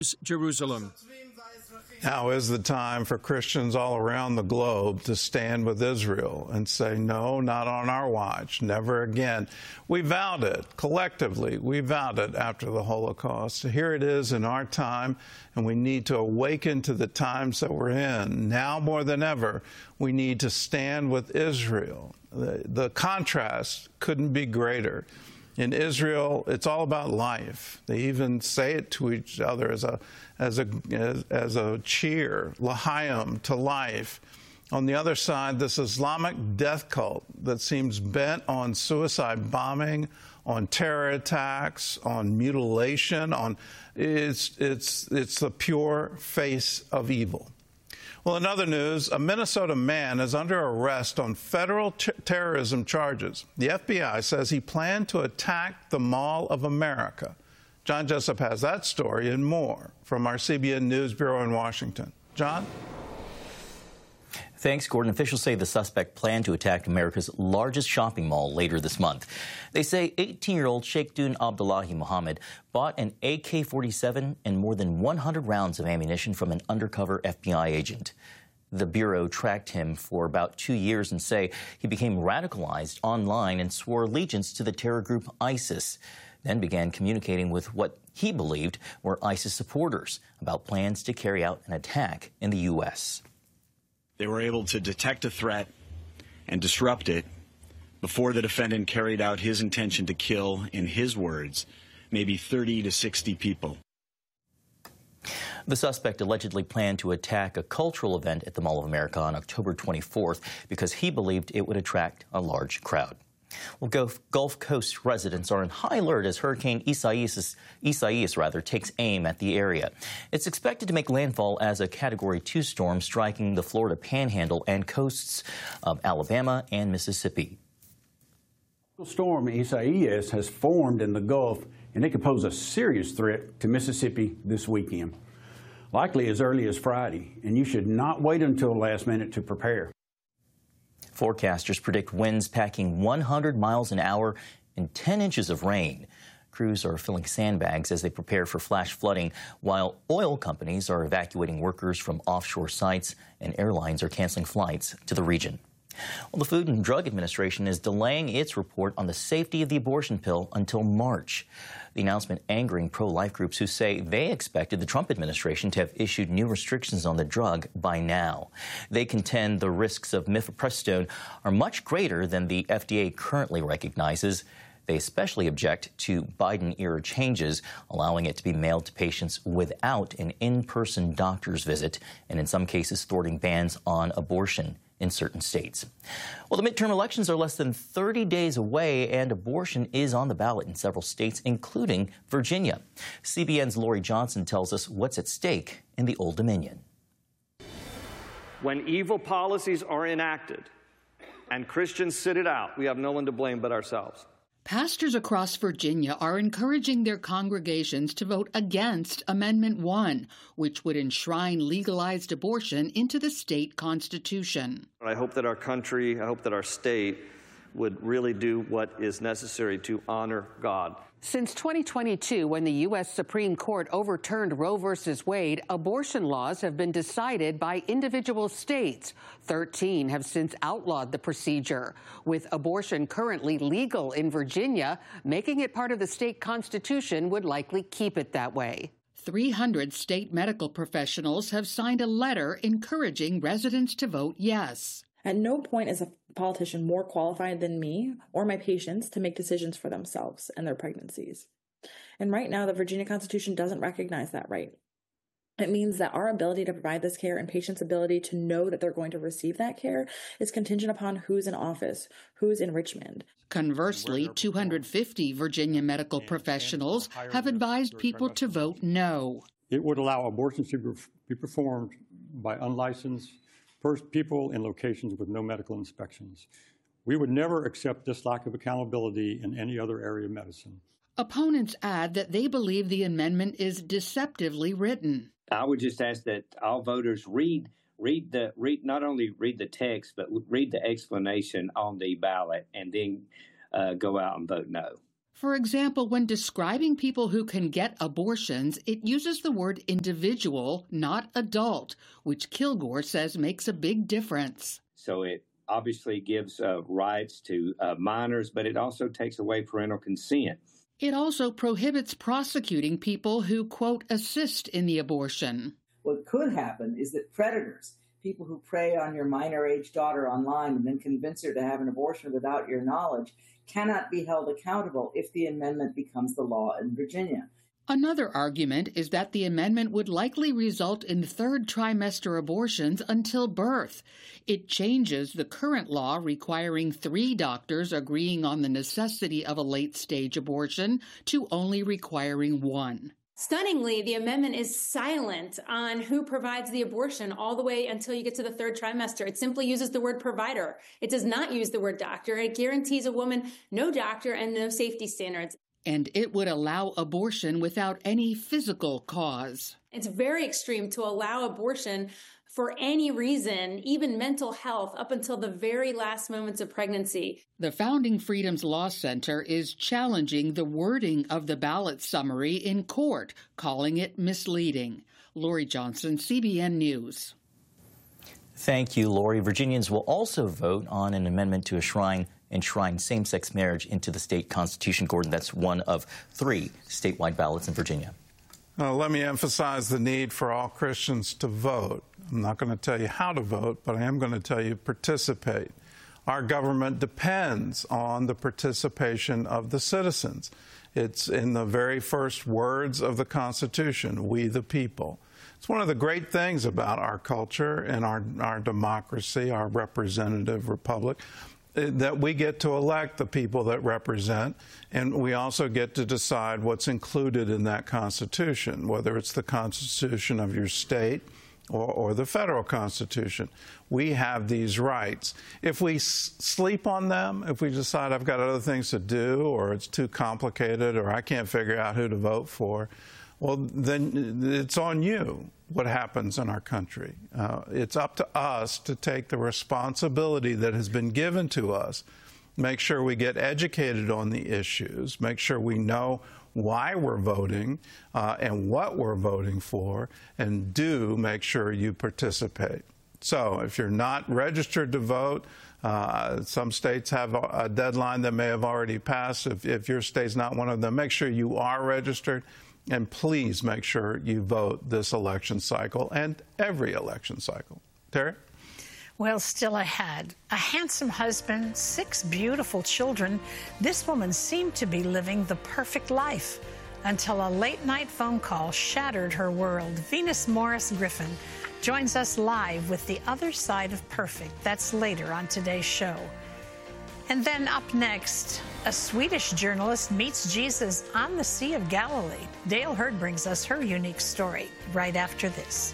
Jerusalem. Now is the time for Christians all around the globe to stand with Israel and say, no, not on our watch, never again. We vowed it collectively. We vowed it after the Holocaust. Here it is in our time, and we need to awaken to the times that we're in. Now more than ever, we need to stand with Israel. The contrast couldn't be greater. In Israel, it's all about life. They even say it to each other as a cheer, l'chaim, to life. On the other side, this Islamic death cult that seems bent on suicide bombing, on terror attacks, on mutilation, it's the pure face of evil. Well, in other news, a Minnesota man is under arrest on federal terrorism charges. The FBI says he planned to attack the Mall of America. John Jessup has that story and more from our CBN News Bureau in Washington. John? Thanks, Gordon. Officials say the suspect planned to attack America's largest shopping mall later this month. They say 18-year-old Sheikhdun Abdullahi Muhammad bought an AK-47 and more than 100 rounds of ammunition from an undercover FBI agent. The Bureau tracked him for about 2 years and say he became radicalized online and swore allegiance to the terror group ISIS, then began communicating with what he believed were ISIS supporters about plans to carry out an attack in the U.S. They were able to detect a threat and disrupt it before the defendant carried out his intention to kill, in his words, maybe 30 to 60 people. The suspect allegedly planned to attack a cultural event at the Mall of America on October 24th because he believed it would attract a large crowd. Well, Gulf Coast residents are on high alert as Hurricane Isaias takes aim at the area. It's expected to make landfall as a Category 2 storm, striking the Florida Panhandle and coasts of Alabama and Mississippi. Storm Isaias has formed in the Gulf, and it could pose a serious threat to Mississippi this weekend, likely as early as Friday, and you should not wait until the last minute to prepare. Forecasters predict winds packing 100 miles an hour and 10 inches of rain. Crews are filling sandbags as they prepare for flash flooding, while oil companies are evacuating workers from offshore sites and airlines are canceling flights to the region. Well, the Food and Drug Administration is delaying its report on the safety of the abortion pill until March. The announcement angering pro-life groups who say they expected the Trump administration to have issued new restrictions on the drug by now. They contend the risks of mifepristone are much greater than the FDA currently recognizes. They especially object to Biden-era changes, allowing it to be mailed to patients without an in-person doctor's visit, and in some cases thwarting bans on abortion in certain states. Well, the midterm elections are less than 30 days away, and abortion is on the ballot in several states, including Virginia. CBN's Lori Johnson tells us what's at stake in the Old Dominion. When evil policies are enacted and Christians sit it out, we have no one to blame but ourselves. Pastors across Virginia are encouraging their congregations to vote against Amendment 1, which would enshrine legalized abortion into the state constitution. I hope that our country, I hope that our state would really do what is necessary to honor God. Since 2022, when the U.S. Supreme Court overturned Roe v. Wade, abortion laws have been decided by individual states. 13 have since outlawed the procedure. With abortion currently legal in Virginia, making it part of the state constitution would likely keep it that way. 300 state medical professionals have signed a letter encouraging residents to vote yes. At no point is a politician more qualified than me or my patients to make decisions for themselves and their pregnancies. And right now, the Virginia Constitution doesn't recognize that right. It means that our ability to provide this care and patients' ability to know that they're going to receive that care is contingent upon who's in office, who's in Richmond. Conversely, 250 Virginia medical professionals have advised people to vote no. It would allow abortions to be performed by unlicensed people in locations with no medical inspections. We would never accept this lack of accountability in any other area of medicine. Opponents add that they believe the amendment is deceptively written. I would just ask that all voters not only read the text, but read the explanation on the ballot and then go out and vote no. For example, when describing people who can get abortions, it uses the word individual, not adult, which Kilgore says makes a big difference. So it obviously gives rights to minors, but it also takes away parental consent. It also prohibits prosecuting people who, quote, assist in the abortion. What could happen is that predators, people who prey on your minor-age daughter online and then convince her to have an abortion without your knowledge, cannot be held accountable if the amendment becomes the law in Virginia. Another argument is that the amendment would likely result in third trimester abortions until birth. It changes the current law requiring 3 doctors agreeing on the necessity of a late-stage abortion to only requiring 1. Stunningly, the amendment is silent on who provides the abortion all the way until you get to the 3rd trimester. It simply uses the word provider. It does not use the word doctor. It guarantees a woman no doctor and no safety standards. And it would allow abortion without any physical cause. It's very extreme to allow abortion for any reason, even mental health, up until the very last moments of pregnancy. The Founding Freedoms Law Center is challenging the wording of the ballot summary in court, calling it misleading. Lori Johnson, CBN News. Thank you, Lori. Virginians will also vote on an amendment to enshrine same-sex marriage into the state constitution. Gordon, that's one of 3 statewide ballots in Virginia. Let me emphasize the need for all Christians to vote. I'm not going to tell you how to vote, but I am going to tell you participate. Our government depends on the participation of the citizens. It's in the very first words of the Constitution, we the people. It's one of the great things about our culture and our democracy, our representative republic, that we get to elect the people that represent, and we also get to decide what's included in that Constitution, whether it's the Constitution of your state or the federal Constitution. We have these rights. If we sleep on them, if we decide I've got other things to do, or it's too complicated, or I can't figure out who to vote for, well, then it's on you what happens in our country. It's up to us to take the responsibility that has been given to us, make sure we get educated on the issues, make sure we know why we're voting and what we're voting for, and do make sure you participate. So if you're not registered to vote, some states have a deadline that may have already passed. If your state's not one of them, make sure you are registered. And please make sure you vote this election cycle and every election cycle. Terry? Well, still ahead. A handsome husband, 6 beautiful children. This woman seemed to be living the perfect life until a late-night phone call shattered her world. Venus Morris Griffin joins us live with the other side of perfect. That's later on today's show. And then up next, a Swedish journalist meets Jesus on the Sea of Galilee. Dale Hurd brings us her unique story right after this.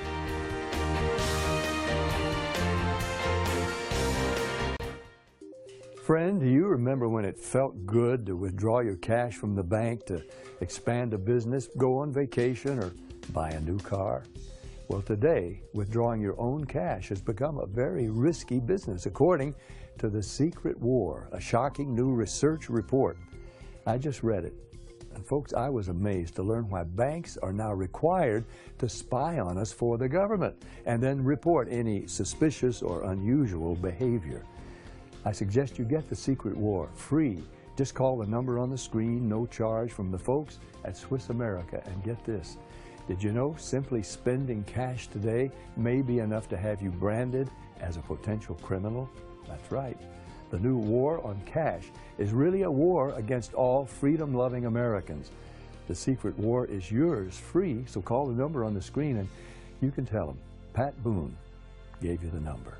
Friend, do you remember when it felt good to withdraw your cash from the bank to expand a business, go on vacation, or buy a new car? Well, today, withdrawing your own cash has become a very risky business, according to The Secret War, a shocking new research report. I just read it. And folks, I was amazed to learn why banks are now required to spy on us for the government and then report any suspicious or unusual behavior. I suggest you get The Secret War free. Just call the number on the screen, no charge, from the folks at Swiss America. And get this, did you know simply spending cash today may be enough to have you branded as a potential criminal? That's right. The new war on cash is really a war against all freedom-loving Americans. The Secret War is yours free, so call the number on the screen and you can tell them Pat Boone gave you the number.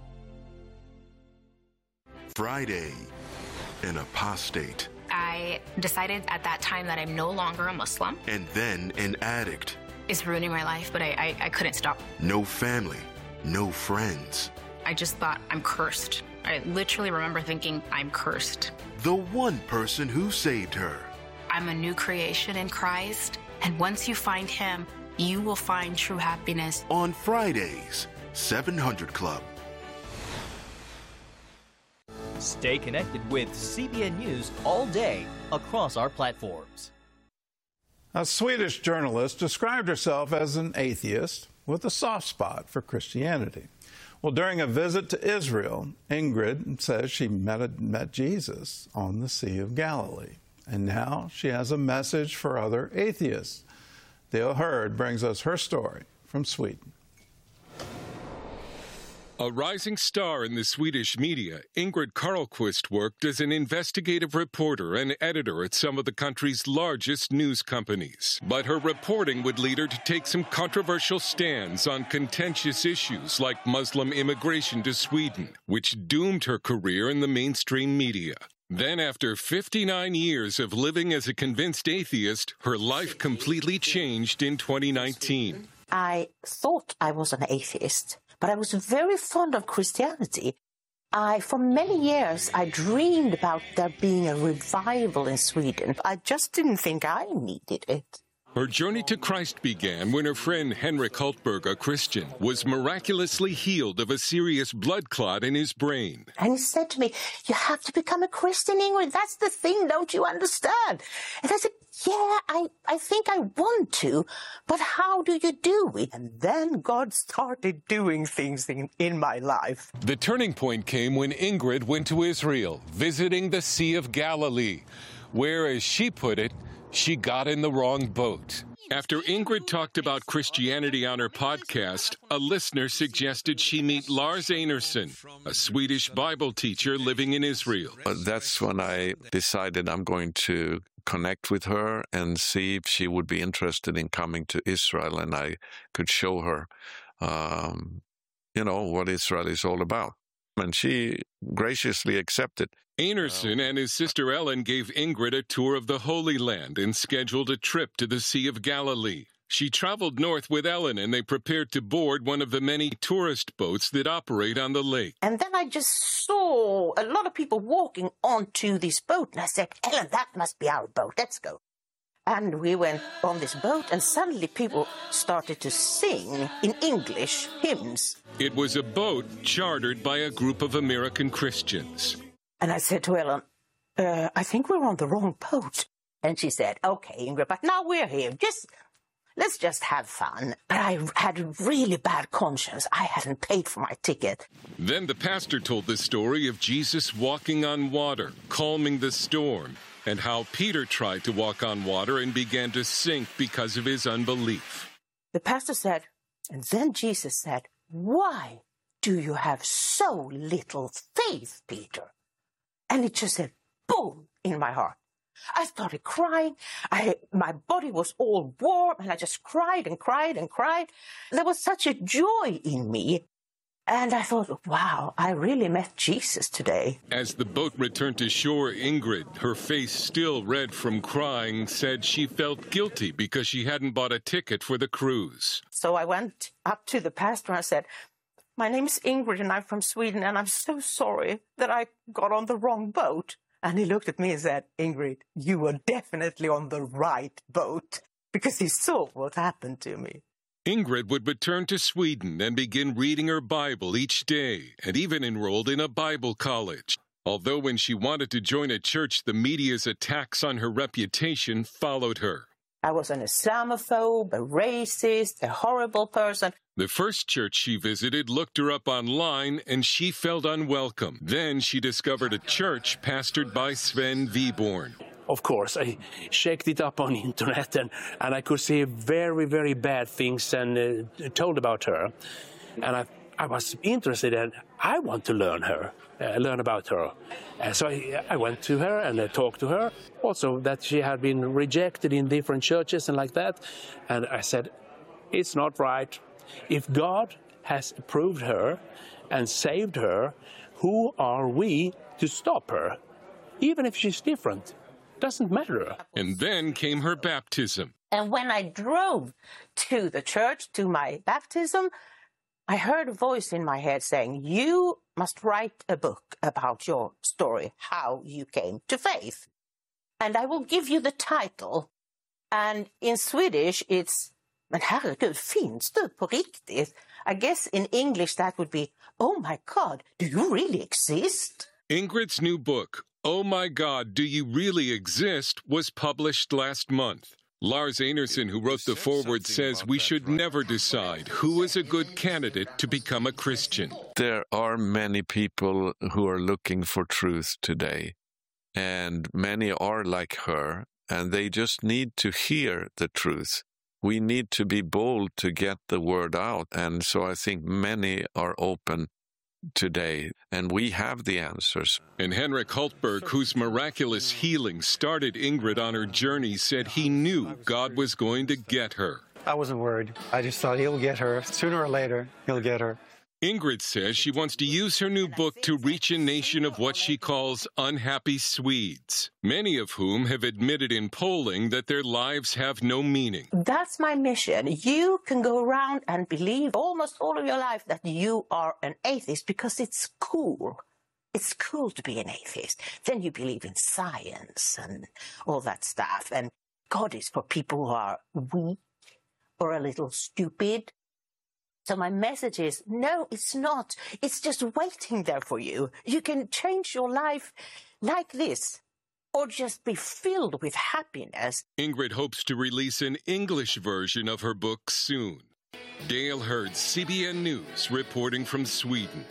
Friday, an apostate. I decided at that time that I'm no longer a Muslim. And then an addict. It's ruining my life, but I couldn't stop. No family, no friends. I just thought, I'm cursed. I literally remember thinking, I'm cursed. The one person who saved her. I'm a new creation in Christ, and once you find Him, you will find true happiness. On Fridays, 700 Club. Stay connected with CBN News all day across our platforms. A Swedish journalist described herself as an atheist with a soft spot for Christianity. Well, during a visit to Israel, Ingrid says she met Jesus on the Sea of Galilee. And now she has a message for other atheists. Dale Hurd brings us her story from Sweden. A rising star in the Swedish media, Ingrid Carlqvist worked as an investigative reporter and editor at some of the country's largest news companies. But her reporting would lead her to take some controversial stands on contentious issues like Muslim immigration to Sweden, which doomed her career in the mainstream media. Then, after 59 years of living as a convinced atheist, her life completely changed in 2019. I thought I was an atheist, but I was very fond of Christianity. For many years, I dreamed about there being a revival in Sweden. I just didn't think I needed it. Her journey to Christ began when her friend Henrik Hultberg, a Christian, was miraculously healed of a serious blood clot in his brain. And he said to me, "You have to become a Christian, Ingrid. That's the thing, don't you understand?" And I said, "Yeah, I think I want to, but how do you do it?" And then God started doing things in my life. The turning point came when Ingrid went to Israel, visiting the Sea of Galilee, where, as she put it, she got in the wrong boat. After Ingrid talked about Christianity on her podcast, a listener suggested she meet Lars Einarsson, a Swedish Bible teacher living in Israel. That's when I decided I'm going to connect with her and see if she would be interested in coming to Israel, and I could show her, what Israel is all about. And she graciously accepted. Einarsson and his sister Ellen gave Ingrid a tour of the Holy Land and scheduled a trip to the Sea of Galilee. She traveled north with Ellen, and they prepared to board one of the many tourist boats that operate on the lake. And then I just saw a lot of people walking onto this boat, and I said, "Ellen, that must be our boat. Let's go." And we went on this boat, and suddenly people started to sing in English hymns. It was a boat chartered by a group of American Christians. And I said to Ellen, "I think we're on the wrong boat." And she said, "Okay, Ingrid, but now we're here. Let's just have fun." But I had a really bad conscience. I hadn't paid for my ticket. Then the pastor told the story of Jesus walking on water, calming the storm, and how Peter tried to walk on water and began to sink because of his unbelief. The pastor said, and then Jesus said, "Why do you have so little faith, Peter?" And it just said, boom, in my heart. I started crying. My body was all warm, and I just cried and cried and cried. There was such a joy in me. And I thought, wow, I really met Jesus today. As the boat returned to shore, Ingrid, her face still red from crying, said she felt guilty because she hadn't bought a ticket for the cruise. So I went up to the pastor and I said, "My name is Ingrid and I'm from Sweden, and I'm so sorry that I got on the wrong boat." And he looked at me and said, "Ingrid, you were definitely on the right boat," because he saw what happened to me. Ingrid would return to Sweden and begin reading her Bible each day, and even enrolled in a Bible college. Although when she wanted to join a church, the media's attacks on her reputation followed her. I was an Islamophobe, a racist, a horrible person. The first church she visited looked her up online, and she felt unwelcome. Then she discovered a church pastored by Sven Viborn. Of course, I checked it up on the internet, and I could see very, very bad things and told about her. And I was interested, and I want to learn about her. So I went to her and I talked to her. Also, that she had been rejected in different churches and like that. And I said, it's not right. If God has approved her and saved her, who are we to stop her? Even if she's different, doesn't matter. And then came her baptism. And when I drove to the church to my baptism, I heard a voice in my head saying, "You must write a book about your story, how you came to faith. And I will give you the title." And in Swedish, it's, "Men herregud, finns du på riktigt?" I guess in English that would be, "Oh my God, do you really exist?" Ingrid's new book, Oh My God, Do You Really Exist was published last month. Lars Einarsson, who wrote the foreword, says we should never decide who is a good candidate to become a Christian. There are many people who are looking for truth today, and many are like her, and they just need to hear the truth. We need to be bold to get the word out, and so I think many are open today, and we have the answers. And Henrik Hultberg, whose miraculous healing started Ingrid on her journey, said he knew God was going to get her. I wasn't worried. I just thought he'll get her. Sooner or later, he'll get her. Ingrid says she wants to use her new book to reach a nation of what she calls unhappy Swedes, many of whom have admitted in polling that their lives have no meaning. That's my mission. You can go around and believe almost all of your life that you are an atheist because it's cool. It's cool to be an atheist. Then you believe in science and all that stuff. And God is for people who are weak or a little stupid. So my message is, no, it's not. It's just waiting there for you. You can change your life like this, or just be filled with happiness. Ingrid hopes to release an English version of her book soon. Dale Hurd, CBN News, reporting from Sweden.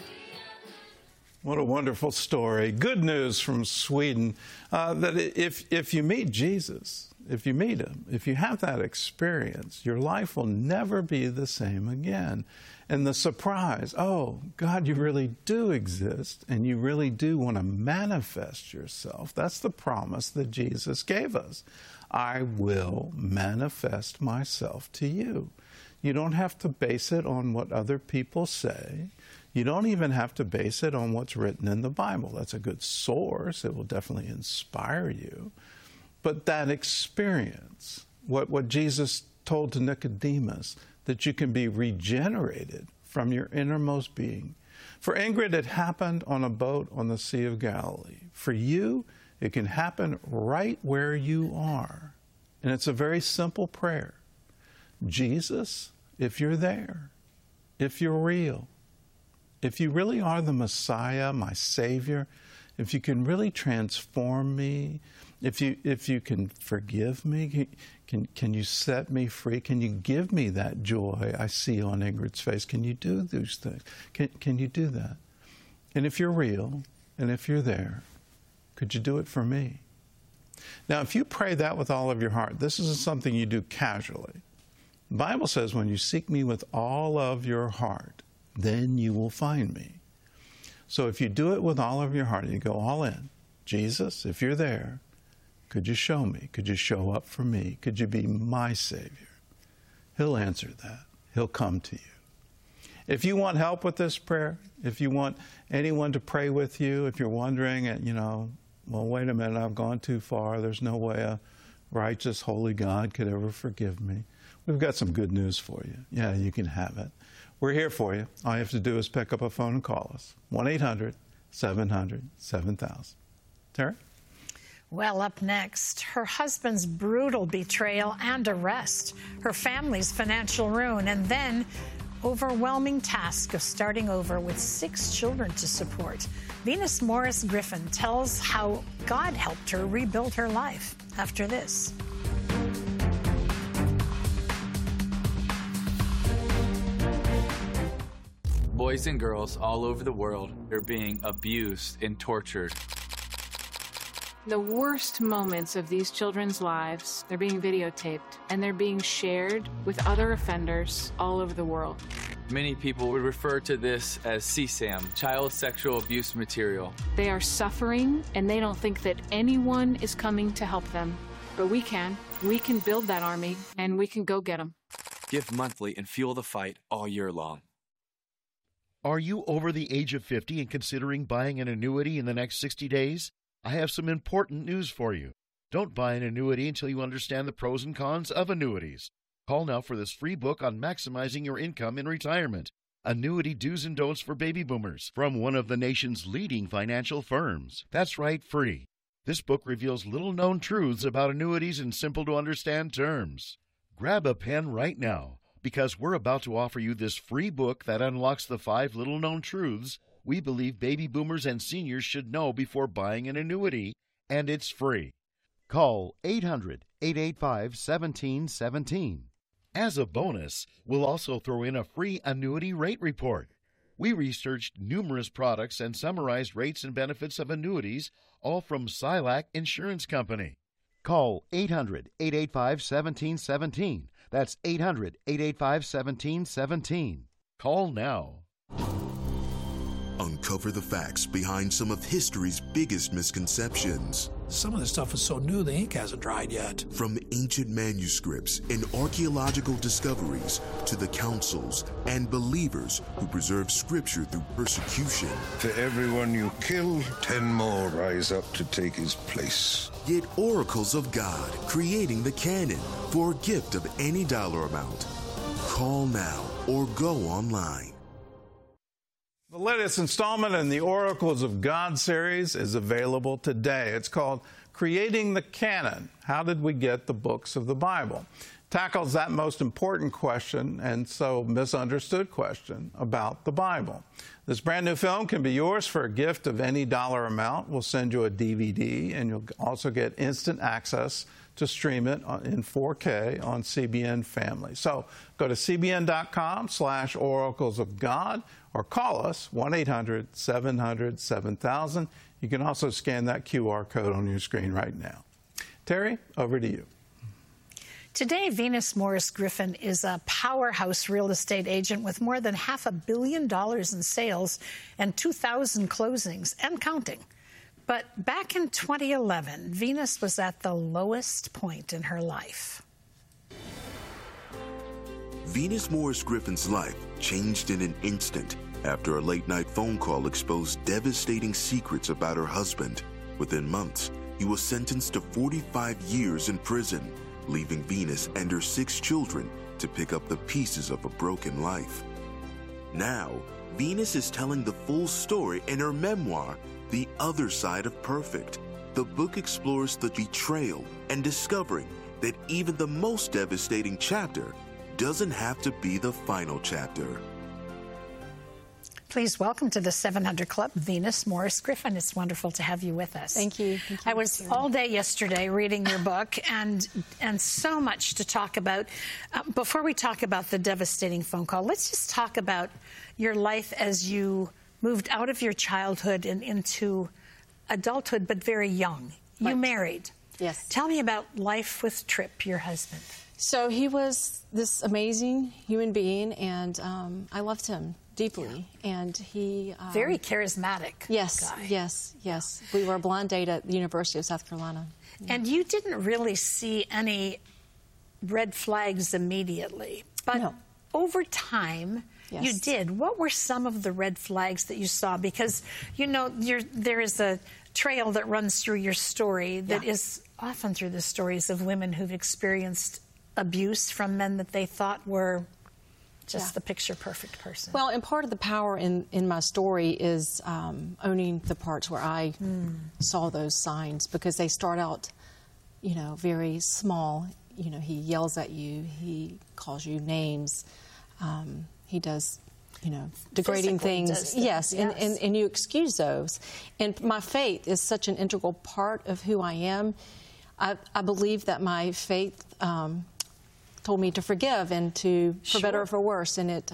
What a wonderful story. Good news from Sweden, that if you meet Jesus, if you meet him, if you have that experience, your life will never be the same again. And the surprise, oh, God, you really do exist, and you really do want to manifest yourself. That's the promise that Jesus gave us. I will manifest myself to you. You don't have to base it on what other people say. You don't even have to base it on what's written in the Bible. That's a good source. It will definitely inspire you. But that experience, what Jesus told to Nicodemus, that you can be regenerated from your innermost being. For Ingrid, it happened on a boat on the Sea of Galilee. For you, it can happen right where you are. And it's a very simple prayer. Jesus, if you're there, if you're real, if you really are the Messiah, my Savior, if you can really transform me, if you can forgive me, can you set me free? Can you give me that joy I see on Ingrid's face? Can you do those things? Can you do that? And if you're real, and if you're there, could you do it for me? Now, if you pray that with all of your heart, this isn't something you do casually. The Bible says when you seek me with all of your heart, then you will find me. So if you do it with all of your heart, you go all in. Jesus, if you're there, could you show me? Could you show up for me? Could you be my Savior? He'll answer that. He'll come to you. If you want help with this prayer, if you want anyone to pray with you, if you're wondering, well, wait a minute, I've gone too far. There's no way a righteous, holy God could ever forgive me. We've got some good news for you. Yeah, you can have it. We're here for you. All you have to do is pick up a phone and call us. 1-800-700-7000. Terry? Well, up next, her husband's brutal betrayal and arrest, her family's financial ruin, and then overwhelming task of starting over with 6 children to support. Venus Morris Griffin tells how God helped her rebuild her life after this. Boys and girls all over the world are being abused and tortured. The worst moments of these children's lives, they're being videotaped and they're being shared with other offenders all over the world. Many people would refer to this as CSAM, child sexual abuse material. They are suffering and they don't think that anyone is coming to help them. But we can. We can build that army and we can go get them. Give monthly and fuel the fight all year long. Are you over the age of 50 and considering buying an annuity in the next 60 days? I have some important news for you. Don't buy an annuity until you understand the pros and cons of annuities. Call now for this free book on maximizing your income in retirement. Annuity Do's and Don'ts for Baby Boomers from one of the nation's leading financial firms. That's right, free. This book reveals little-known truths about annuities in simple-to-understand terms. Grab a pen right now, because we're about to offer you this free book that unlocks the 5 little-known truths we believe baby boomers and seniors should know before buying an annuity, and it's free. Call 800-885-1717. As a bonus, we'll also throw in a free annuity rate report. We researched numerous products and summarized rates and benefits of annuities, all from Silac Insurance Company. Call 800-885-1717. That's 800-885-1717. Call now. Uncover the facts behind some of history's biggest misconceptions. Some of this stuff is so new the ink hasn't dried yet. From ancient manuscripts and archaeological discoveries to the councils and believers who preserve scripture through persecution. For everyone you kill, 10 more rise up to take his place. Get oracles of God, creating the canon for a gift of any dollar amount. Call now or go online. The latest installment in the Oracles of God series is available today. It's called Creating the Canon. How did we get the books of the Bible? Tackles that most important question and so misunderstood question about the Bible. This brand new film can be yours for a gift of any dollar amount. We'll send you a DVD, and you'll also get instant access to stream it in 4K on CBN Family. So go to cbn.com/oracles of God or call us 1-800-700-7000. You can also scan that QR code on your screen right now. Terry, over to you. Today, Venus Morris Griffin is a powerhouse real estate agent with more than $500 million in sales and 2,000 closings and counting. But back in 2011, Venus was at the lowest point in her life. Venus Morris Griffin's life changed in an instant after a late-night phone call exposed devastating secrets about her husband. Within months, he was sentenced to 45 years in prison, leaving Venus and her 6 children to pick up the pieces of a broken life. Now, Venus is telling the full story in her memoir, The Other Side of Perfect. The book explores the betrayal and discovering that even the most devastating chapter doesn't have to be the final chapter. Please welcome to the 700 Club, Venus Morris Griffin. It's wonderful to have you with us. Thank you. Thank you. I was all day yesterday reading your book, and so much to talk about. Before we talk about the devastating phone call, let's just talk about your life as you moved out of your childhood and into adulthood, but very young. You married. Yes. Tell me about life with Tripp, your husband. So he was this amazing human being, and I loved him deeply. And he... very charismatic Yes, guy. yes. We were a blind date at the University of South Carolina. And you didn't really see any red flags immediately. But over time, you did. What were some of the red flags that you saw? Because, you know, there is a trail that runs through your story that is often through the stories of women who've experienced abuse from men that they thought were just the picture-perfect person. Well, and part of the power in my story is owning the parts where I saw those signs, because they start out, you know, very small. You know, he yells at you, he calls you names, he does, you know, degrading things. Yes, and you excuse those. And my faith is such an integral part of who I am. I believe that my faith told me to forgive and to, for better or for worse, and it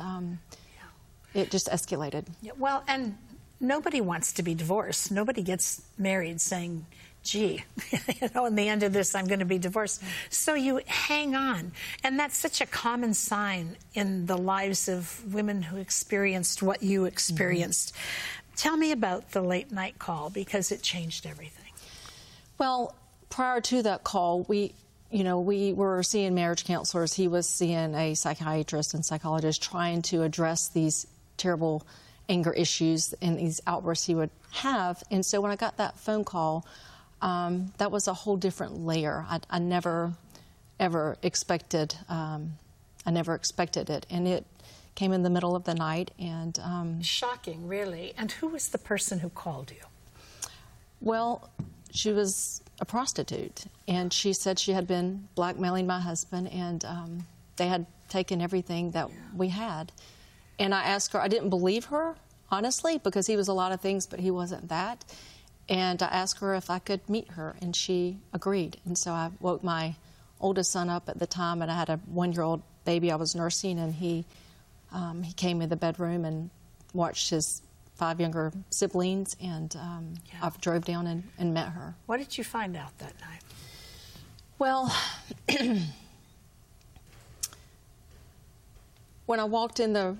just escalated. Yeah, well, and nobody wants to be divorced. Nobody gets married saying, gee, you know, in the end of this, I'm going to be divorced. So you hang on. And that's such a common sign in the lives of women who experienced what you experienced. Tell me about the late night call, because it changed everything. Well, prior to that call, we were seeing marriage counselors. He was seeing a psychiatrist and psychologist trying to address these terrible anger issues and these outbursts he would have. And so when I got that phone call, that was a whole different layer. I never, ever expected, it. And it came in the middle of the night. And shocking, really. And who was the person who called you? Well, she was a prostitute, and she said she had been blackmailing my husband, and they had taken everything that we had. And I asked her, I didn't believe her. honestly, because he was a lot of things, but he wasn't that. And I asked her if I could meet her, and she agreed. And so I woke my oldest son up at the time, and I had a 1-year-old baby I was nursing, and he came in the bedroom and watched his 5 younger siblings, and I drove down and met her. What did you find out that night? Well, when I walked in the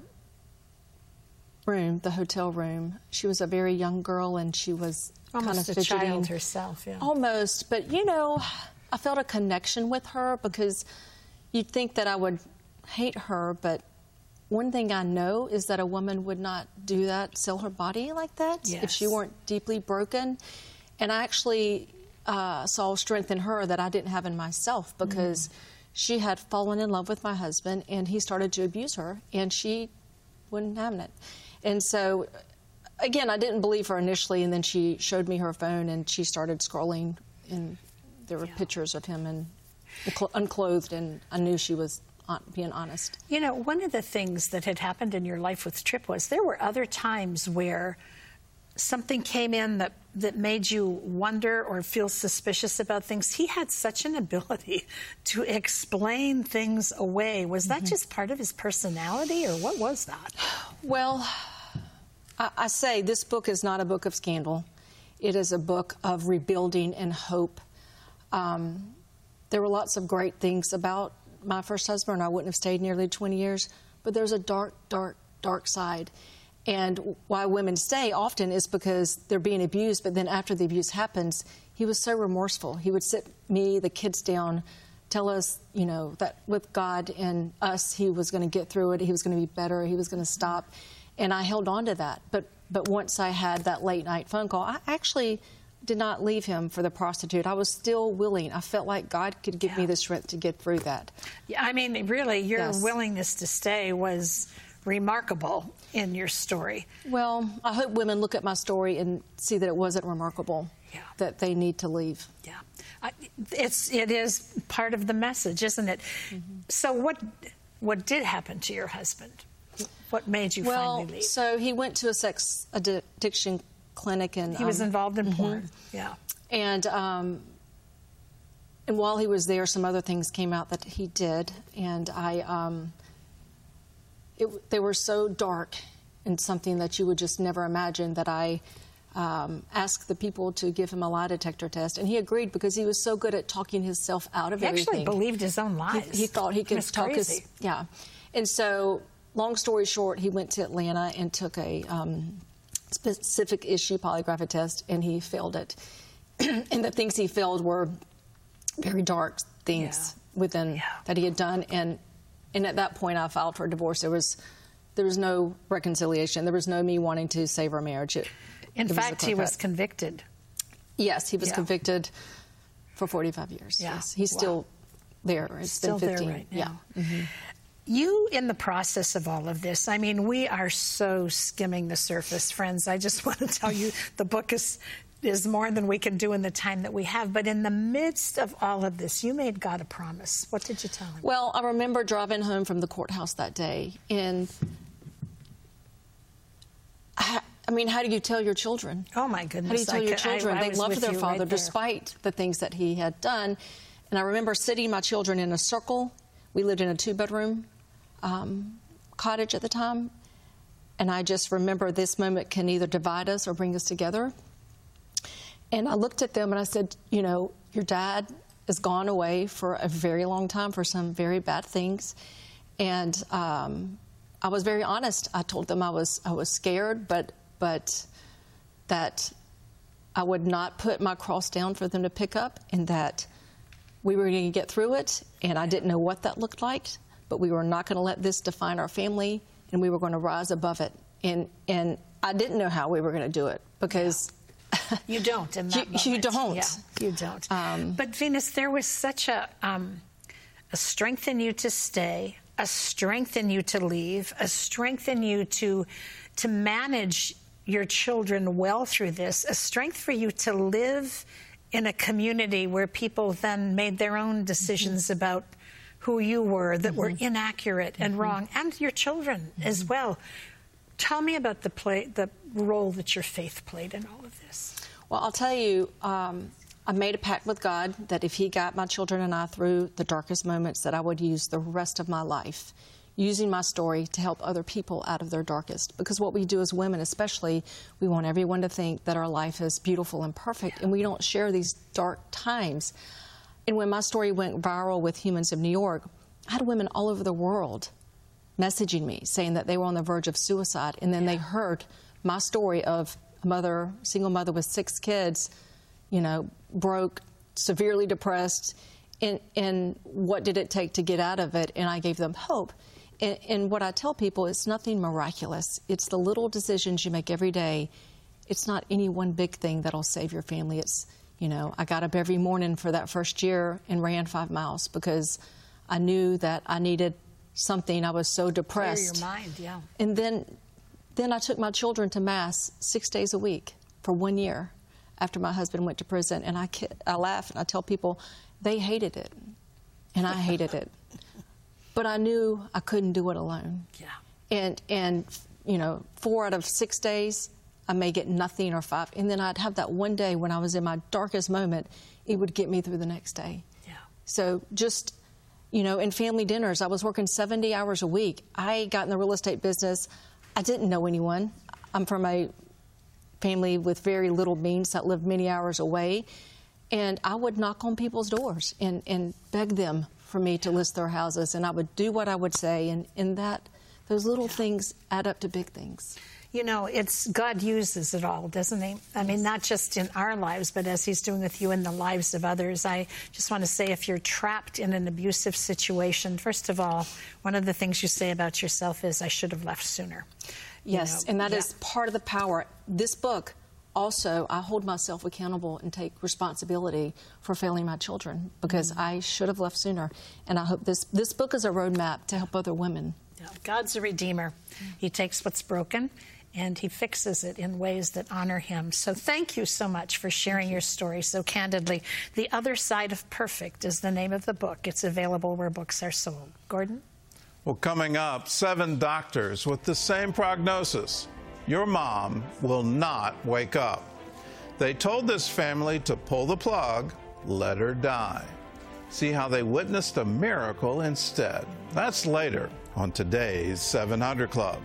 room, the hotel room, she was a very young girl, and she was almost kind of a fidgeting. child herself, yeah. Almost, but you know, I felt a connection with her, because you'd think that I would hate her, but one thing I know is that a woman would not do that, sell her body like that, if she weren't deeply broken. And I actually saw strength in her that I didn't have in myself, because she had fallen in love with my husband, and he started to abuse her, and she wouldn't have it. And so, again, I didn't believe her initially, and then she showed me her phone, and she started scrolling, and there were pictures of him and unclothed, and I knew she was being honest. You know, one of the things that had happened in your life with Tripp was there were other times where something came in that made you wonder or feel suspicious about things. He had such an ability to explain things away. Was that just part of his personality, or what was that? Well, I say this book is not a book of scandal. It is a book of rebuilding and hope. There were lots of great things about my first husband. I wouldn't have stayed nearly 20 years, but there's a dark, dark, dark side. And why women stay often is because they're being abused, but then after the abuse happens, he was so remorseful. He would sit me, the kids down, tell us, you know, that with God and us, he was going to get through it, he was going to be better, he was going to stop. And I held on to that. But once I had that late night phone call, I actually did not leave him for the prostitute. I was still willing. I felt like God could give me the strength to get through that. Yeah, I mean, really, your willingness to stay was remarkable in your story. Well, I hope women look at my story and see that it wasn't remarkable, that they need to leave. Yeah. It is part of the message, isn't it? So what did happen to your husband? What made you finally leave? So he went to a sex addiction clinic, and he was involved in porn. Yeah. And while he was there, some other things came out that he did, and they were so dark and something that you would just never imagine that I asked the people to give him a lie detector test, and he agreed because he was so good at talking himself out of everything. He actually believed his own lies. He thought he could talk his... Yeah. And so, long story short, he went to Atlanta and took a specific issue polygraph test, and he failed it. And the things he failed were very dark things within that he had done, and at that point I filed for divorce. There was no reconciliation. There was no me wanting to save our marriage. In fact, he was convicted. Yes, he was convicted for 45 years. Yeah. Yes, he's still there. It's still been 15. there right now. You, in the process of all of this, I mean, we are so skimming the surface, friends. I just want to tell you the book is more than we can do in the time that we have. But in the midst of all of this, you made God a promise. What did you tell him? Well, I remember driving home from the courthouse that day, and I mean, how do you tell your children? Oh, my goodness. How do you tell your children? They loved their father despite the things that he had done. And I remember sitting my children in a circle. We lived in a 2-bedroom cottage at the time. And I just remember this moment can either divide us or bring us together. And I looked at them and I said, you know, your dad has gone away for a very long time for some very bad things. And I was very honest. I told them I was scared, but that I would not put my cross down for them to pick up, and that we were going to get through it, and I didn't know what that looked like, but we were not going to let this define our family, and we were going to rise above it. And I didn't know how we were going to do it, because... You don't in that moment. You don't. Yeah, you don't. But, Venus, there was such a strength in you to stay, a strength in you to leave, a strength in you to manage your children well through this, a strength for you to live in a community where people then made their own decisions about who you were that were inaccurate and wrong, and your children as well. Tell me about the role that your faith played in all of this. Well, I'll tell you, I made a pact with God that if he got my children and I through the darkest moments, that I would use the rest of my life using my story to help other people out of their darkest. Because what we do as women especially, we want everyone to think that our life is beautiful and perfect, and we don't share these dark times. And when my story went viral with Humans of New York, I had women all over the world messaging me, saying that they were on the verge of suicide, and then they heard my story of a mother, single mother with 6 kids, you know, broke, severely depressed, and what did it take to get out of it? And I gave them hope. And what I tell people, it's nothing miraculous. It's the little decisions you make every day. It's not any one big thing that'll save your family. It's, you know, I got up every morning for that first year and ran 5 miles because I knew that I needed something. I was so depressed. Clear your mind, yeah. And then I took my children to Mass 6 days a week for 1 year after my husband went to prison. And I laugh and I tell people they hated it, and I hated it. But I knew I couldn't do it alone. Yeah. And you know, 4 out of 6 days, I may get nothing or 5. And then I'd have that one day when I was in my darkest moment, it would get me through the next day. Yeah. So just, you know, in family dinners, I was working 70 hours a week. I got in the real estate business. I didn't know anyone. I'm from a family with very little means that lived many hours away. And I would knock on people's doors and beg them for me to list their houses, and I would do what I would say, and that those little things add up to big things. You know, it's God uses it all, doesn't he? I mean, not just in our lives, but as he's doing with you in the lives of others. I just want to say, if you're trapped in an abusive situation, first of all, one of the things you say about yourself is, I should have left sooner. Yes, you know, and that is part of the power. This book, also, I hold myself accountable and take responsibility for failing my children because I should have left sooner. And I hope this book is a roadmap to help other women. Yeah, God's a redeemer. He takes what's broken and he fixes it in ways that honor him. So thank you so much for sharing your story so candidly. The Other Side of Perfect is the name of the book. It's available where books are sold. Gordon? Well, coming up, 7 doctors with the same prognosis. Your mom will not wake up. They told this family to pull the plug, let her die. See how they witnessed a miracle instead. That's later on today's 700 Club.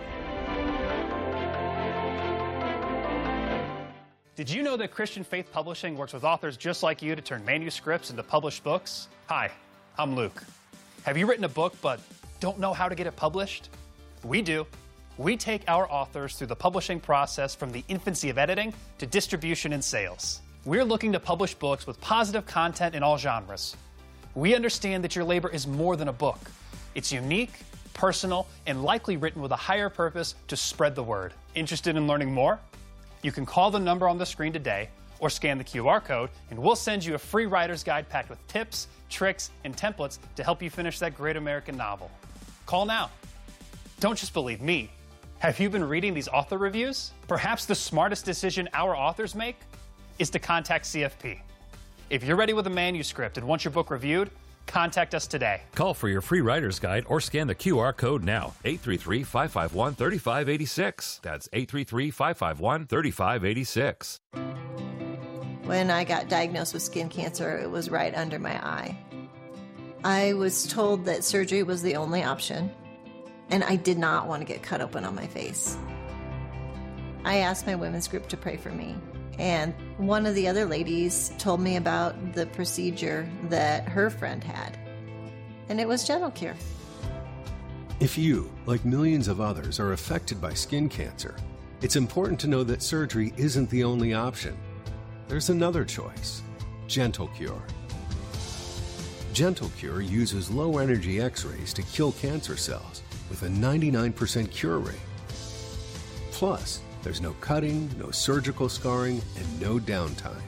Did you know that Christian Faith Publishing works with authors just like you to turn manuscripts into published books? Hi, I'm Luke. Have you written a book but don't know how to get it published? We do. We take our authors through the publishing process from the infancy of editing to distribution and sales. We're looking to publish books with positive content in all genres. We understand that your labor is more than a book. It's unique, personal, and likely written with a higher purpose to spread the word. Interested in learning more? You can call the number on the screen today or scan the QR code, and we'll send you a free writer's guide packed with tips, tricks, and templates to help you finish that great American novel. Call now. Don't just believe me. Have you been reading these author reviews? Perhaps the smartest decision our authors make is to contact CFP. If you're ready with a manuscript and want your book reviewed, contact us today. Call for your free writer's guide or scan the QR code now. 833-551-3586. That's 833-551-3586. When I got diagnosed with skin cancer, it was right under my eye. I was told that surgery was the only option, and I did not want to get cut open on my face. I asked my women's group to pray for me, and one of the other ladies told me about the procedure that her friend had, and it was Gentle Cure. If you, like millions of others, are affected by skin cancer, it's important to know that surgery isn't the only option. There's another choice, Gentle Cure. Gentle Cure uses low-energy X-rays to kill cancer cells with a 99% cure rate. Plus, there's no cutting, no surgical scarring, and no downtime.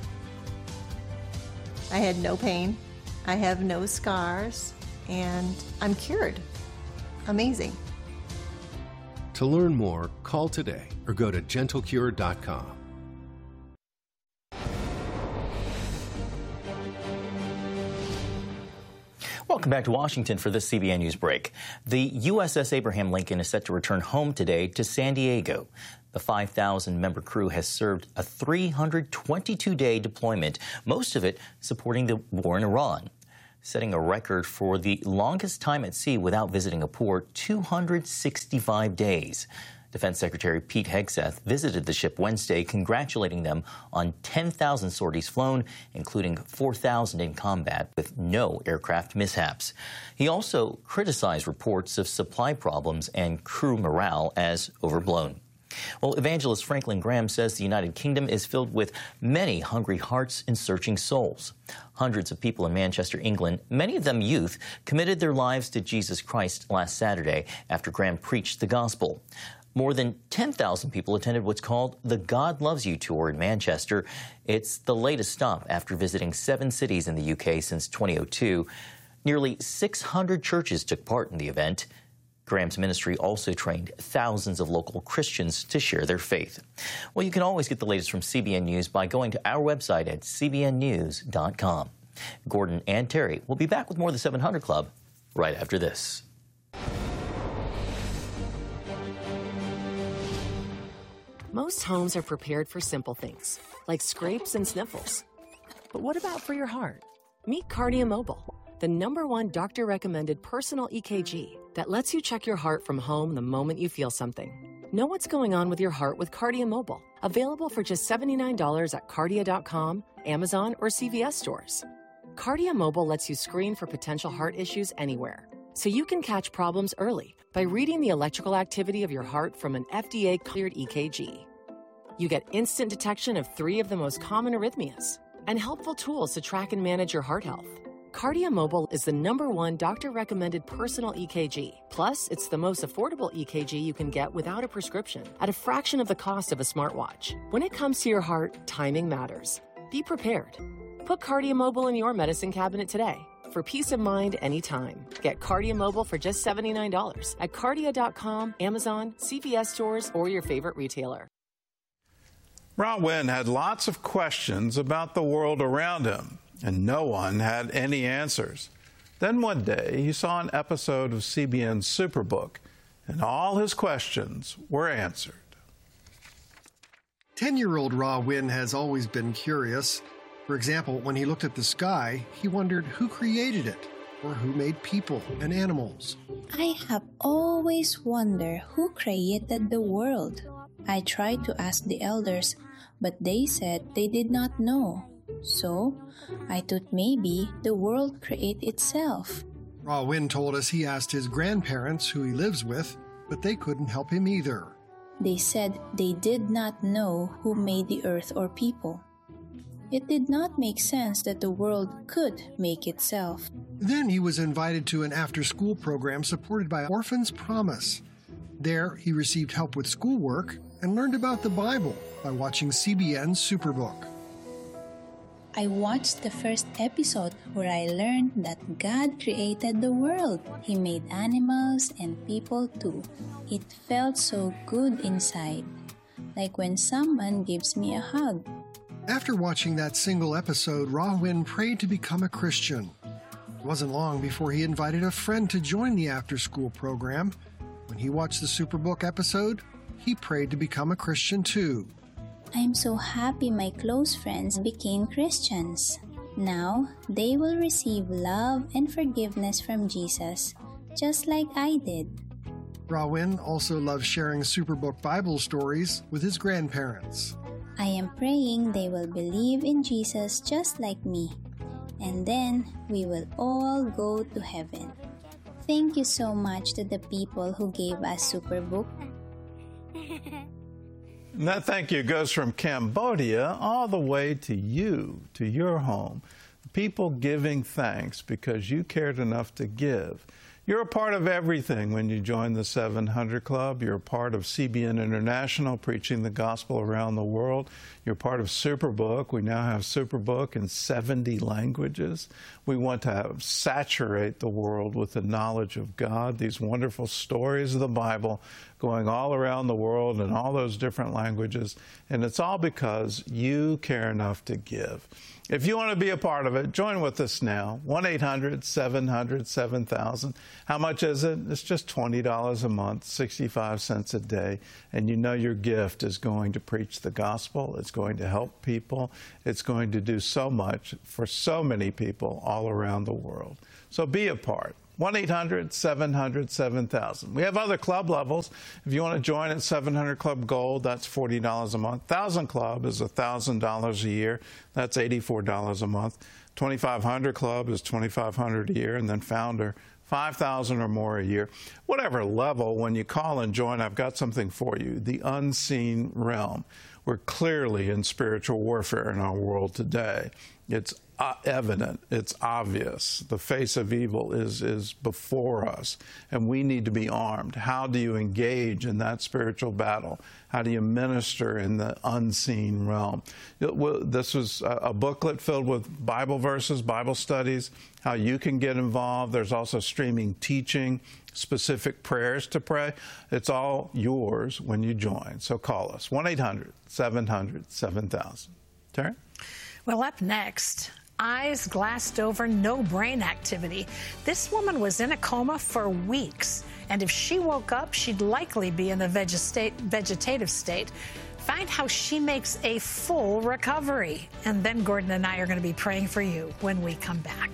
I had no pain, I have no scars, and I'm cured. Amazing. To learn more, call today or go to gentlecure.com. Well, Welcome back to Washington for this CBN News break. The USS Abraham Lincoln is set to return home today to San Diego. The 5,000-member crew has served a 322-day deployment, most of it supporting the war in Iran, setting a record for the longest time at sea without visiting a port, 265 days. Defense Secretary Pete Hegseth visited the ship Wednesday, congratulating them on 10,000 sorties flown, including 4,000 in combat with no aircraft mishaps. He also criticized reports of supply problems and crew morale as overblown. Well, evangelist Franklin Graham says the United Kingdom is filled with many hungry hearts and searching souls. Hundreds of people in Manchester, England, many of them youth, committed their lives to Jesus Christ last Saturday after Graham preached the gospel. More than 10,000 people attended what's called the God Loves You Tour in Manchester. It's the latest stop after visiting 7 cities in the UK since 2002. Nearly 600 churches took part in the event. Graham's ministry also trained thousands of local Christians to share their faith. Well, you can always get the latest from CBN News by going to our website at cbnnews.com. Gordon and Terry will be back with more of the 700 Club right after this. Most homes are prepared for simple things, like scrapes and sniffles. But what about for your heart? Meet Cardia Mobile, the #1 doctor-recommended personal EKG that lets you check your heart from home the moment you feel something. Know what's going on with your heart with Cardia Mobile, available for just $79 at Cardia.com, Amazon, or CVS stores. Cardia Mobile lets you screen for potential heart issues anywhere, so you can catch problems early by reading the electrical activity of your heart from an FDA-cleared EKG. You get instant detection of 3 of the most common arrhythmias and helpful tools to track and manage your heart health. Cardia Mobile is the #1 doctor-recommended personal EKG. Plus, it's the most affordable EKG you can get without a prescription at a fraction of the cost of a smartwatch. When it comes to your heart, timing matters. Be prepared. Put Cardia Mobile in your medicine cabinet today. For peace of mind anytime. Get Cardia Mobile for just $79 at Cardia.com, Amazon, CVS stores, or your favorite retailer. Ra Win had lots of questions about the world around him, and no one had any answers. Then one day, he saw an episode of CBN's Superbook, and all his questions were answered. 10-year-old Ra Win has always been curious. For example, when he looked at the sky, he wondered who created it, or who made people and animals. I have always wondered who created the world. I tried to ask the elders, but they said they did not know. So, I thought maybe the world created itself. Ra Win told us he asked his grandparents who he lives with, but they couldn't help him either. They said they did not know who made the earth or people. It did not make sense that the world could make itself. Then he was invited to an after-school program supported by Orphans Promise. There, he received help with schoolwork and learned about the Bible by watching CBN's Superbook. I watched the first episode where I learned that God created the world. He made animals and people too. It felt so good inside, like when someone gives me a hug. After watching that single episode, Ra Win prayed to become a Christian. It wasn't long before he invited a friend to join the after-school program. When he watched the Superbook episode, he prayed to become a Christian too. I'm so happy my close friends became Christians. Now, they will receive love and forgiveness from Jesus, just like I did. Ra Win also loves sharing Superbook Bible stories with his grandparents. I am praying they will believe in Jesus just like me, and then we will all go to heaven. Thank you so much to the people who gave us Superbook. And that thank you goes from Cambodia all the way to you, to your home. People giving thanks because you cared enough to give. You're a part of everything when you join the 700 Club. You're a part of CBN International, preaching the gospel around the world. You're part of Superbook. We now have Superbook in 70 languages. We want to saturate the world with the knowledge of God, these wonderful stories of the Bible going all around the world in all those different languages. And it's all because you care enough to give. If you want to be a part of it, join with us now. 1-800-700-7000. How much is it? It's just $20 a month, 65 cents a day. And you know your gift is going to preach the gospel. It's going to help people. It's going to do so much for so many people all around the world. So be a part. 1-800-700-7000. We have other club levels. If you want to join at 700 Club Gold, that's $40 a month. 1000 Club is $1,000 a year. That's $84 a month. 2500 Club is $2,500 a year. And then Founder, $5,000 or more a year. Whatever level, when you call and join, I've got something for you. The unseen realm. We're clearly in spiritual warfare in our world today. It's evident, it's obvious. The face of evil is before us, and we need to be armed. How do you engage in that spiritual battle? How do you minister in the unseen realm? This was a booklet filled with Bible verses, Bible studies, how you can get involved. There's also streaming teaching, specific prayers to pray. It's all yours when you join. So call us, 1-800-700-7000. Terry? Well, up next, eyes glassed over, no brain activity. This woman was in a coma for weeks, and if she woke up, she'd likely be in a vegetative state. Find how she makes a full recovery. And then Gordon and I are going to be praying for you when we come back.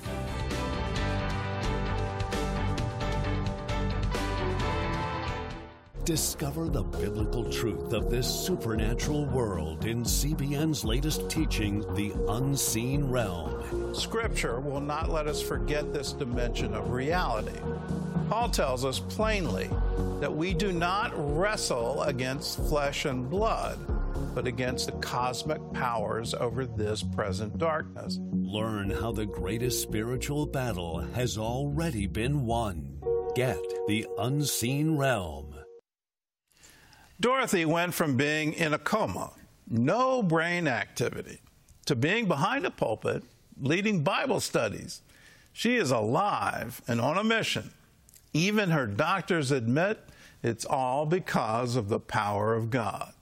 Discover the biblical truth of this supernatural world in CBN's latest teaching, The Unseen Realm. Scripture will not let us forget this dimension of reality. Paul tells us plainly that we do not wrestle against flesh and blood, but against the cosmic powers over this present darkness. Learn how the greatest spiritual battle has already been won. Get The Unseen Realm. Dorothy went from being in a coma, no brain activity, to being behind a pulpit, leading Bible studies. She is alive and on a mission. Even her doctors admit it's all because of the power of God.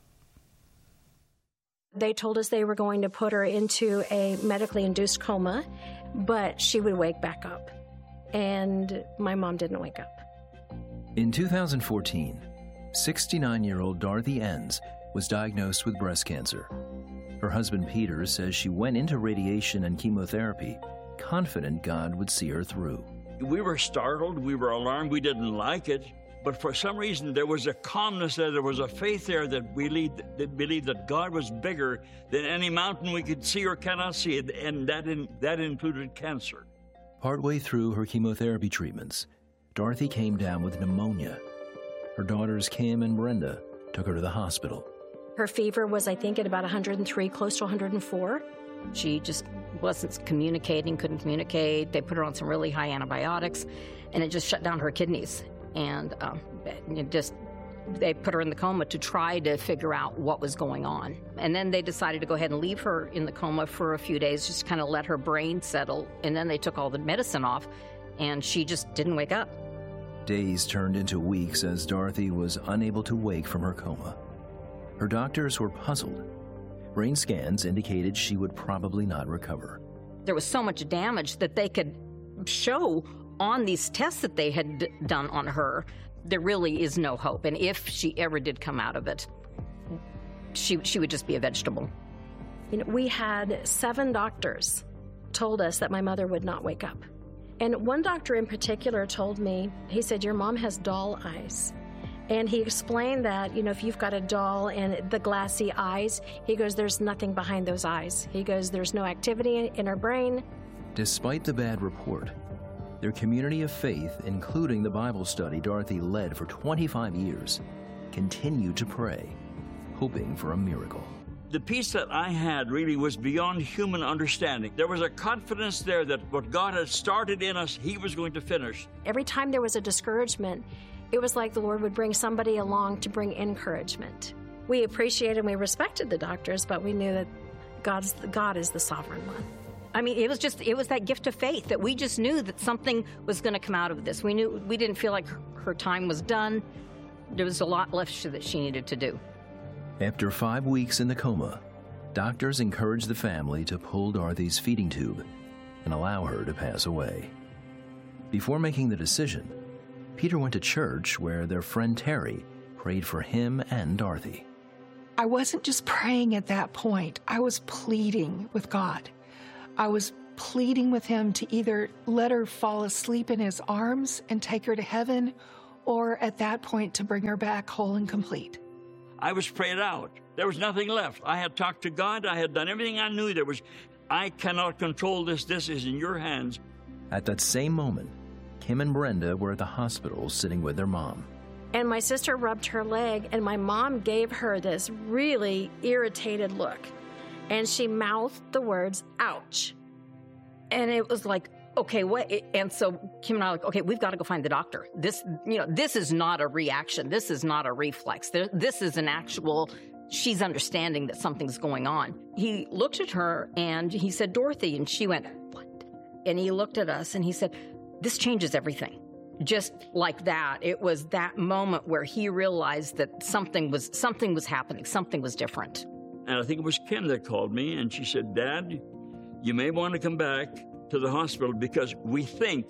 They told us they were going to put her into a medically induced coma, but she would wake back up. And my mom didn't wake up. In 2014, 69-year-old Dorothy Enns was diagnosed with breast cancer. Her husband Peter says she went into radiation and chemotherapy, confident God would see her through. We were startled, we were alarmed, we didn't like it, but for some reason there was a calmness there, there was a faith there that believed that God was bigger than any mountain we could see or cannot see, and that included cancer. Partway through her chemotherapy treatments, Dorothy came down with pneumonia. Her daughters, Kim and Brenda, took her to the hospital. Her fever was, I think, at about 103, close to 104. She just wasn't communicating, couldn't communicate. They put her on some really high antibiotics, and it just shut down her kidneys. And they put her in the coma to try to figure out what was going on. And then they decided to go ahead and leave her in the coma for a few days, just kind of let her brain settle. And then they took all the medicine off, and she just didn't wake up. Days turned into weeks as Dorothy was unable to wake from her coma. Her doctors were puzzled. Brain scans indicated she would probably not recover. There was so much damage that they could show on these tests that they had done on her. There really is no hope. And if she ever did come out of it, she would just be a vegetable. You know, we had 7 doctors told us that my mother would not wake up. And one doctor in particular told me, he said, your mom has doll eyes. And he explained that, you know, if you've got a doll and the glassy eyes, he goes, there's nothing behind those eyes. He goes, there's no activity in her brain. Despite the bad report, their community of faith, including the Bible study Dorothy led for 25 years, continued to pray, hoping for a miracle. The peace that I had really was beyond human understanding. There was a confidence there that what God had started in us, He was going to finish. Every time there was a discouragement, it was like the Lord would bring somebody along to bring encouragement. We appreciated and we respected the doctors, but we knew that God is the sovereign one. I mean, it was that gift of faith that we just knew that something was going to come out of this. We didn't feel like her time was done. There was a lot left that she needed to do. After 5 weeks in the coma, doctors encouraged the family to pull Dorothy's feeding tube and allow her to pass away. Before making the decision, Peter went to church where their friend Terry prayed for him and Dorothy. I wasn't just praying at that point. I was pleading with God. I was pleading with Him to either let her fall asleep in His arms and take her to heaven, or at that point to bring her back whole and complete. I was prayed out. There was nothing left. I had talked to God. I had done everything I knew. I cannot control this. This is in your hands. At that same moment, Kim and Brenda were at the hospital sitting with their mom. And my sister rubbed her leg, and my mom gave her this really irritated look. And she mouthed the words, ouch. And it was like, okay, what? And so Kim and I were like, okay, we've got to go find the doctor. This is not a reaction. This is not a reflex. This is an actual, she's understanding that something's going on. He looked at her and he said, Dorothy, and she went, what? And he looked at us and he said, this changes everything. Just like that, it was that moment where he realized that something was happening, something was different. And I think it was Kim that called me, and she said, Dad, you may want to come back to the hospital because we think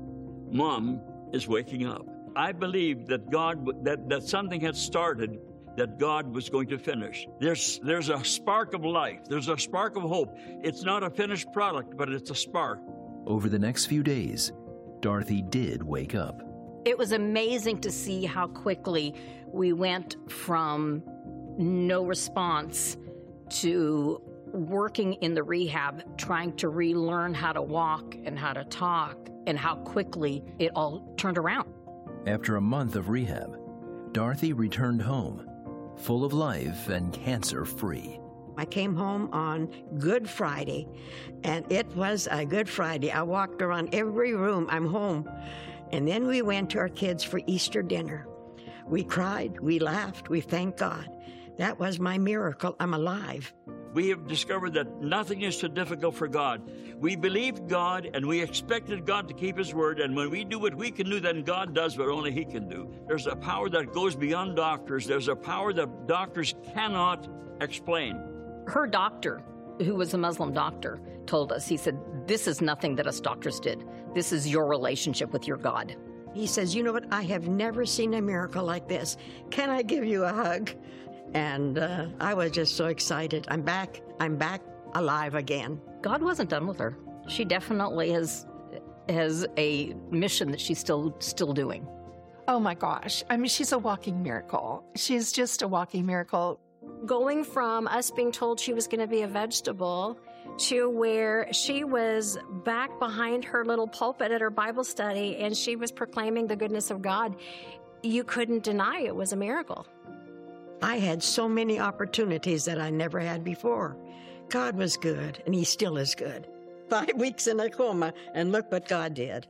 Mom is waking up. I believe that that something had started that God was going to finish. There's a spark of life. There's a spark of hope. It's not a finished product, but it's a spark. Over the next few days, Dorothy did wake up. It was amazing to see how quickly we went from no response to working in the rehab, trying to relearn how to walk and how to talk, and how quickly it all turned around. After a month of rehab, Dorothy returned home, full of life and cancer-free. I came home on Good Friday, and it was a Good Friday. I walked around every room. I'm home. And then we went to our kids for Easter dinner. We cried, we laughed, we thanked God. That was my miracle. I'm alive. We have discovered that nothing is too difficult for God. We believed God, and we expected God to keep His word, and when we do what we can do, then God does what only He can do. There's a power that goes beyond doctors. There's a power that doctors cannot explain. Her doctor, who was a Muslim doctor, told us, he said, this is nothing that us doctors did. This is your relationship with your God. He says, you know what? I have never seen a miracle like this. Can I give you a hug? And I was just so excited. I'm back alive again. God wasn't done with her. She definitely has a mission that she's still doing. Oh my gosh. I mean, she's a walking miracle. She's just a walking miracle. Going from us being told she was going to be a vegetable to where she was back behind her little pulpit at her Bible study and she was proclaiming the goodness of God, you couldn't deny it was a miracle. I had so many opportunities that I never had before. God was good, and He still is good. 5 weeks in a coma, and look what God did.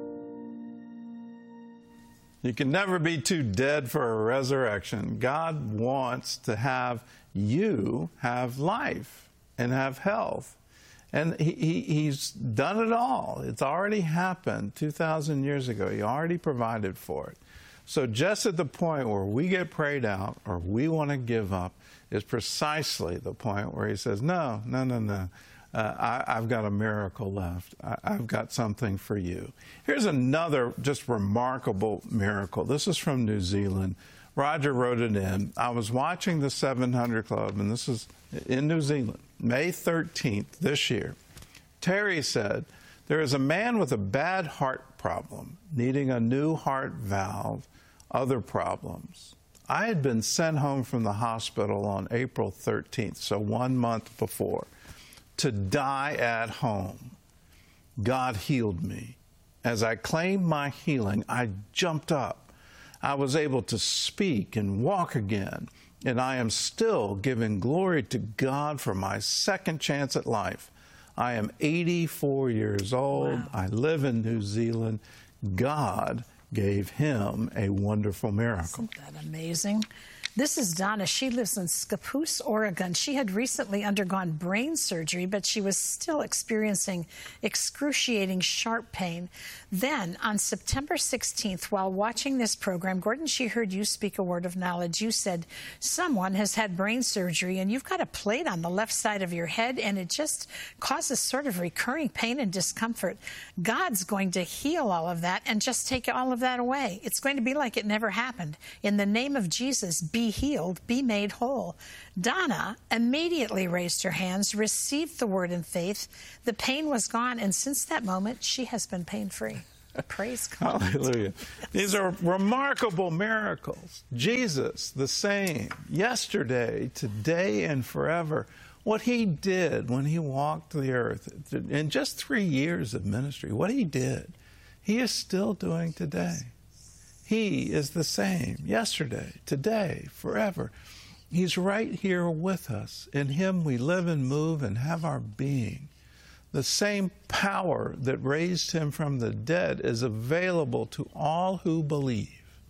You can never be too dead for a resurrection. God wants to have you have life and have health. And He's done it all. It's already happened 2,000 years ago. He already provided for it. So just at the point where we get prayed out or we want to give up is precisely the point where He says, no. I've got a miracle left. I've got something for you. Here's another just remarkable miracle. This is from New Zealand. Roger wrote it in. I was watching the 700 Club, and this is in New Zealand, May 13th this year. Terry said, there is a man with a bad heart problem, needing a new heart valve, other problems. I had been sent home from the hospital on April 13th, so 1 month before, to die at home. God healed me. As I claimed my healing, I jumped up. I was able to speak and walk again, and I am still giving glory to God for my second chance at life. I am 84 years old. Wow. I live in New Zealand. God gave him a wonderful miracle. Isn't that amazing? This is Donna. She lives in Scappoose, Oregon. She had recently undergone brain surgery, but she was still experiencing excruciating sharp pain. Then, on September 16th, while watching this program, Gordon, she heard you speak a word of knowledge. You said, someone has had brain surgery, and you've got a plate on the left side of your head, and it just causes sort of recurring pain and discomfort. God's going to heal all of that and just take all of that away. It's going to be like it never happened. In the name of Jesus, be healed, be made whole. Donna immediately raised her hands, received the word in faith. The pain was gone, and since that moment, she has been pain-free. Praise God. Hallelujah. These are remarkable miracles. Jesus, the same, yesterday, today, and forever. What he did when he walked the earth, in just 3 years of ministry, what he did, he is still doing today. He is the same yesterday, today, forever. He's right here with us. In him we live and move and have our being. The same power that raised him from the dead is available to all who believe.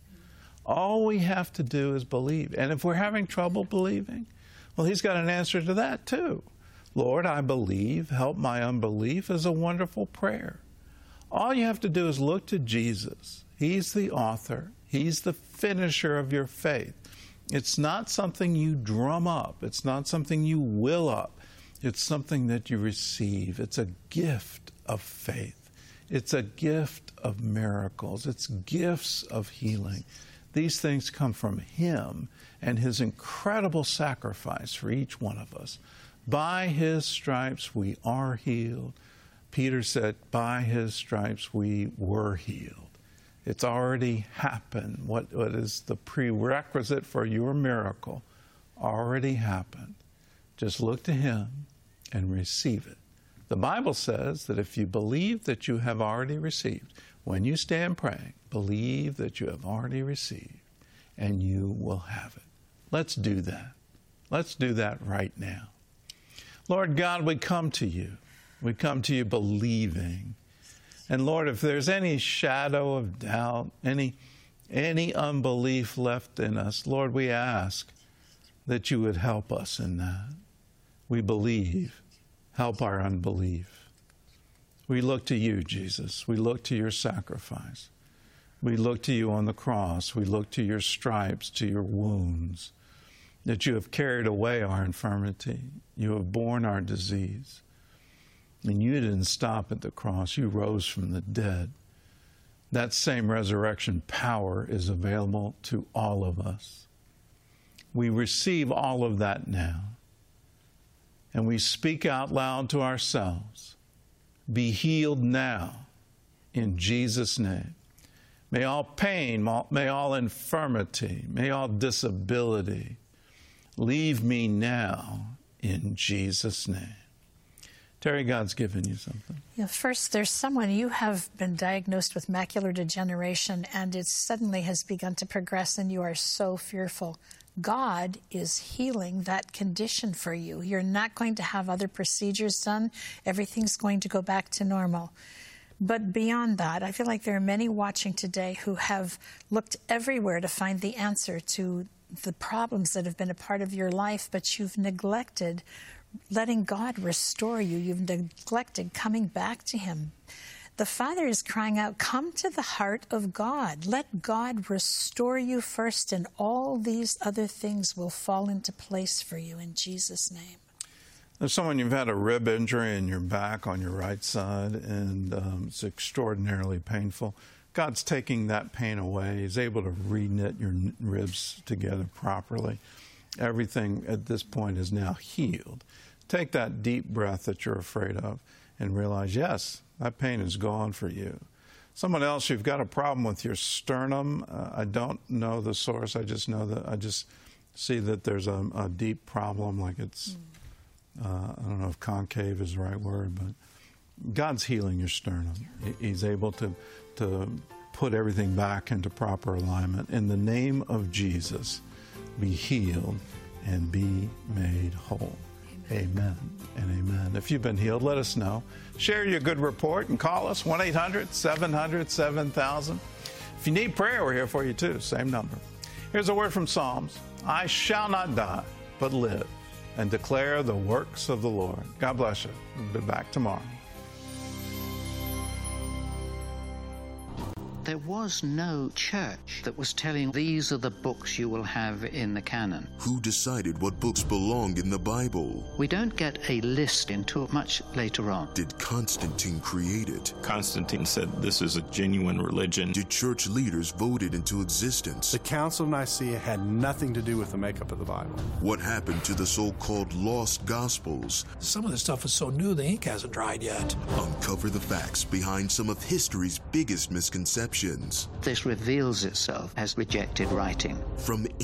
All we have to do is believe. And if we're having trouble believing, well, he's got an answer to that too. Lord, I believe, help my unbelief is a wonderful prayer. All you have to do is look to Jesus. He's the author. He's the finisher of your faith. It's not something you drum up. It's not something you will up. It's something that you receive. It's a gift of faith. It's a gift of miracles. It's gifts of healing. These things come from him and his incredible sacrifice for each one of us. By his stripes we are healed. Peter said, by his stripes we were healed. It's already happened. What is the prerequisite for your miracle already happened. Just look to him and receive it. The Bible says that if you believe that you have already received, when you stand praying, believe that you have already received, and you will have it. Let's do that. Let's do that right now. Lord God, we come to you. We come to you believing. And Lord, if there's any shadow of doubt, any unbelief left in us, Lord, we ask that you would help us in that. We believe. Help our unbelief. We look to you, Jesus. We look to your sacrifice. We look to you on the cross. We look to your stripes, to your wounds, that you have carried away our infirmity. You have borne our disease. And you didn't stop at the cross. You rose from the dead. That same resurrection power is available to all of us. We receive all of that now. And we speak out loud to ourselves. Be healed now in Jesus' name. May all pain, may all infirmity, may all disability leave me now in Jesus' name. Terry, God's given you something. Yeah, first, there's someone, you have been diagnosed with macular degeneration, and it suddenly has begun to progress, and you are so fearful. God is healing that condition for you. You're not going to have other procedures done. Everything's going to go back to normal. But beyond that, I feel like there are many watching today who have looked everywhere to find the answer to the problems that have been a part of your life, but you've neglected letting God restore you. You've neglected coming back to him. The Father is crying out, come to the heart of God. Let God restore you first, and all these other things will fall into place for you in Jesus' name. There's someone, you've had a rib injury in your back on your right side, and it's extraordinarily painful. God's taking that pain away. He's able to re-knit your ribs together properly. Everything at this point is now healed. Take that deep breath that you're afraid of and realize, yes, that pain is gone for you. Someone else, you've got a problem with your sternum. I don't know the source. I just know that I just see that there's a deep problem, like it's, I don't know if concave is the right word, but God's healing your sternum. He's able to put everything back into proper alignment. In the name of Jesus, be healed and be made whole. Amen and amen. If you've been healed, let us know. Share your good report and call us, 1-800-700-7000. If you need prayer, we're here for you too. Same number. Here's a word from Psalms. I shall not die, but live and declare the works of the Lord. God bless you. We'll be back tomorrow. There was no church that was telling these are the books you will have in the canon. Who decided what books belonged in the Bible? We don't get a list until much later on. Did Constantine create it? Constantine said this is a genuine religion. Did church leaders vote it into existence? The Council of Nicaea had nothing to do with the makeup of the Bible. What happened to the so-called lost Gospels? Some of the stuff is so new the ink hasn't dried yet. Uncover the facts behind some of history's biggest misconceptions. This reveals itself as rejected writing. From